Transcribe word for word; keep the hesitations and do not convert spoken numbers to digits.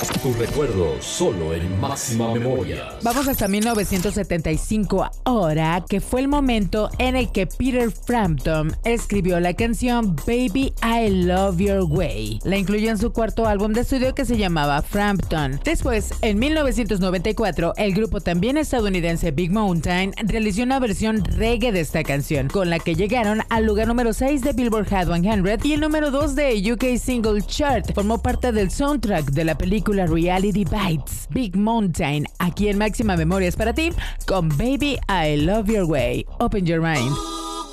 Tu recuerdo solo en Máxima Memoria. Vamos hasta mil novecientos setenta y cinco ahora, que fue el momento en el que Peter Frampton escribió la canción Baby I Love Your Way. La incluyó en su cuarto álbum de estudio que se llamaba Frampton. Después, en mil novecientos noventa y cuatro, el grupo también estadounidense Big Mountain realizó una versión reggae de esta canción, con la que llegaron al lugar número seis de Billboard Hot cien y el número dos de U K Single Chart. Formó parte del soundtrack de la película Reality Bites. Big Mountain, aquí en Máxima Memoria es para ti, con Baby I Love Your Way. Open your mind.